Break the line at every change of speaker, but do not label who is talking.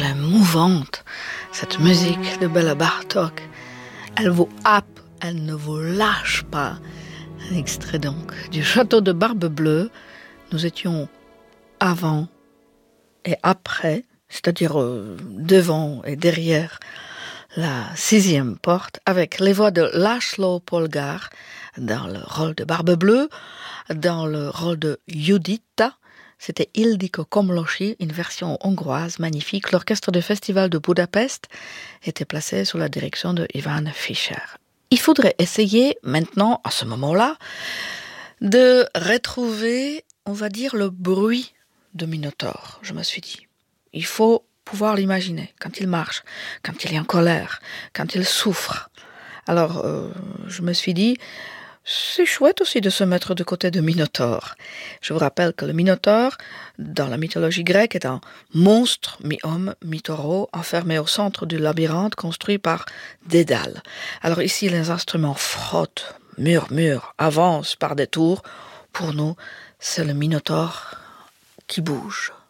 est mouvante, cette musique de Béla Bartók. Elle vous happe, elle ne vous lâche pas. Un extrait donc du château de Barbe-Bleue. Nous étions avant et après, c'est-à-dire devant et derrière la 6e porte, avec les voix de László Polgár dans le rôle de Barbe-Bleue, dans le rôle de Judita. C'était Ildikó Komlósi, une version hongroise magnifique. L'orchestre du Festival de Budapest était placé sous la direction de Ivan Fischer. Il faudrait essayer maintenant, à ce moment-là, de retrouver, on va dire, le bruit de Minotaure, je me suis dit. Il faut pouvoir l'imaginer, quand il marche, quand il est en colère, quand il souffre. Alors, je me suis dit, c'est chouette aussi de se mettre de côté de Minotaure. Je vous rappelle que le Minotaure, dans la mythologie grecque, est un monstre mi-homme, mi-taureau, enfermé au centre du labyrinthe construit par Dédale. Alors ici, les instruments frottent, murmurent, avancent par des tours. Pour nous, c'est le Minotaure qui bouge.